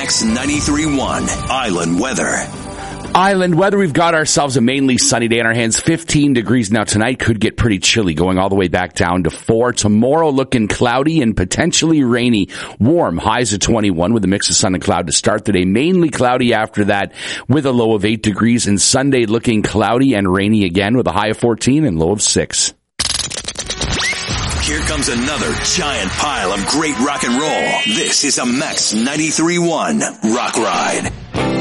Max 93.1 Island Weather. Island weather, we've got ourselves a mainly sunny day on our hands. 15 degrees now. Tonight could get pretty chilly, going all the way back down to 4. Tomorrow looking cloudy and potentially rainy. Warm, highs of 21 with a mix of sun and cloud to start the day. Mainly cloudy after that with a low of 8 degrees. And Sunday looking cloudy and rainy again with a high of 14 and low of 6. Here comes another giant pile of great rock and roll. This is a Max 93.1 Rock Ride.